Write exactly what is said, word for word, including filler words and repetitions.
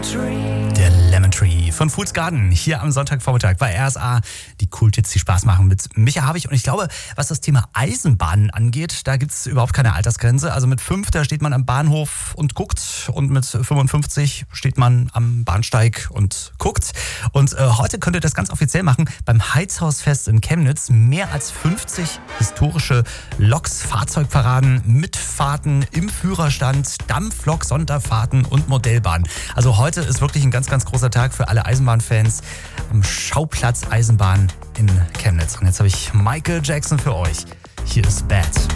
Der Lemon Tree von Fools Garden hier am Sonntagvormittag bei R S A. Die Kulthits, die Spaß machen mit Micha Habich. Und ich glaube, was das Thema Eisenbahnen angeht, da gibt es überhaupt keine Altersgrenze. Also mit fünf, da steht man am Bahnhof und guckt. Und mit fünfundfünfzig steht man am Bahnsteig und guckt. Und äh, heute könnt ihr das ganz offiziell machen beim Heizhausfest in Chemnitz. Mehr als fünfzig historische Loks, Fahrzeugparaden, Mitfahrten im Führerstand, Dampflok, Sonderfahrten und Modellbahn. Also heute ist wirklich ein ganz, ganz großer Tag für alle Eisenbahnfans am Schauplatz Eisenbahn in Chemnitz. Und jetzt habe ich Michael Jackson für euch. Hier ist Bad.